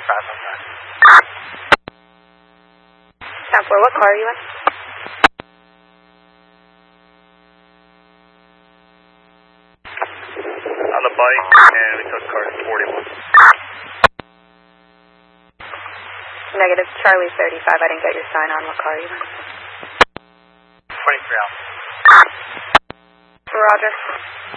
10-4, what car are you in? On the bike, and we took car 41. Negative, Charlie 35, I didn't get your sign on, what car are you in? 23 out. Roger.